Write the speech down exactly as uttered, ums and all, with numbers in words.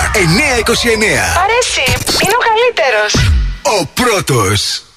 εννιά είκοσι εννιά. Αρέσει, είναι ο καλύτερος. Ο πρώτος.